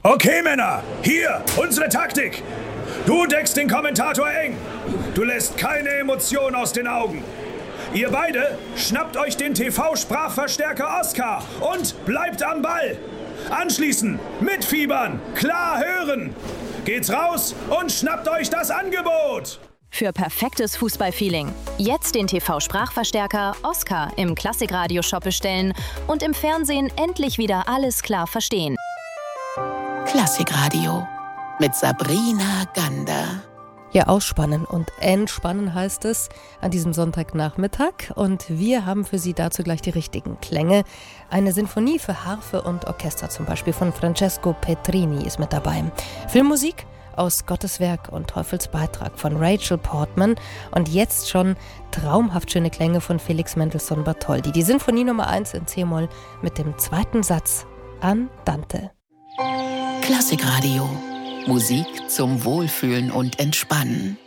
Okay, Männer, hier, unsere Taktik. Du deckst den Kommentator eng. Du lässt keine Emotion aus den Augen. Ihr beide schnappt euch den TV-Sprachverstärker Oscar und bleibt am Ball. Anschließend mitfiebern, klar hören. Geht's raus und schnappt euch das Angebot. Für perfektes Fußballfeeling. Jetzt den TV-Sprachverstärker Oscar im Klassikradio-Shop bestellen und im Fernsehen endlich wieder alles klar verstehen. Klassikradio mit Sabrina Gander. Ja, ausspannen und entspannen heißt es an diesem Sonntagnachmittag. Und wir haben für Sie dazu gleich die richtigen Klänge. Eine Sinfonie für Harfe und Orchester zum Beispiel von Francesco Petrini ist mit dabei. Filmmusik aus Gottes Werk und Teufels Beitrag von Rachel Portman. Und jetzt schon traumhaft schöne Klänge von Felix Mendelssohn Bartholdy. Die Sinfonie Nummer 1 in C-Moll mit dem zweiten Satz Andante. Klassikradio. Musik zum Wohlfühlen und Entspannen.